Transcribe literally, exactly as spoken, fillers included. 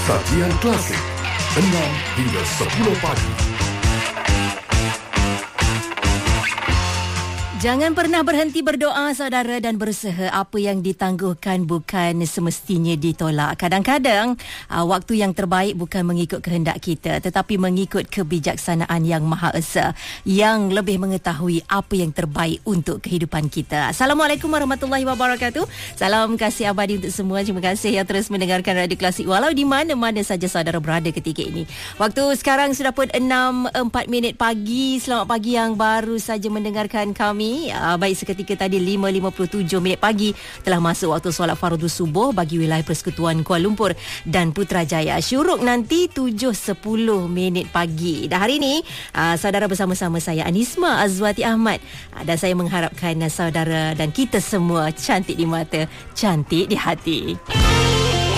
Sajian klasik enam hingga sepuluh pagi. Jangan pernah berhenti berdoa, saudara, dan berusaha. Apa yang ditangguhkan bukan semestinya ditolak. Kadang-kadang uh, waktu yang terbaik bukan mengikut kehendak kita, tetapi mengikut kebijaksanaan yang Maha Esa yang lebih mengetahui apa yang terbaik untuk kehidupan kita. Assalamualaikum warahmatullahi wabarakatuh. Salam kasih abadi untuk semua. Terima kasih yang terus mendengarkan Radio Klasik walau di mana-mana saja saudara berada ketika ini. Waktu sekarang sudah pun enam empat minit pagi. Selamat pagi yang baru saja mendengarkan kami. Uh, baik seketika tadi lima lima puluh tujuh minit pagi telah masuk waktu solat fardu subuh bagi wilayah Persekutuan Kuala Lumpur dan Putrajaya. Syuruk nanti tujuh sepuluh minit pagi. Dan hari ini uh, saudara bersama-sama saya Anisma Azwati Ahmad, uh, dan saya mengharapkan uh, saudara dan kita semua cantik di mata, cantik di hati.